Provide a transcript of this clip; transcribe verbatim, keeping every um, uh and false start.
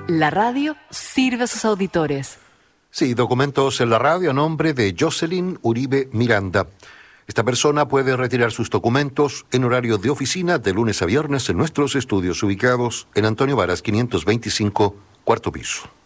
La radio sirve a sus auditores. Sí, documentos en la radio a nombre de Jocelyn Uribe Miranda. Esta persona puede retirar sus documentos en horario de oficina de lunes a viernes en nuestros estudios ubicados en Antonio Varas quinientos veinticinco, cuarto piso.